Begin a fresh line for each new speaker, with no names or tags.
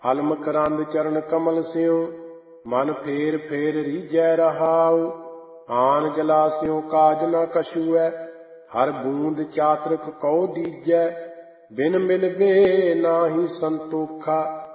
ਹਲ ਮਕਰੰਦ ਚਰਨ ਕਮਲ ਸਿਉ, ਮਨ ਫੇਰ ਫੇਰ ਰੀਝੈ ਰਹਾਉ। ਆਨ ਜਲਾਸਿਉ ਕਾਜ ਨ ਕਛੁਐ, ਹਰ ਬੂੰਦ ਚਾਤ੍ਰਿਕ ਕਉ ਦੀਜੈ। ਬਿਨ ਮਿਲਵੇ ਨਾਹੀ ਸੰਤੋਖਾ,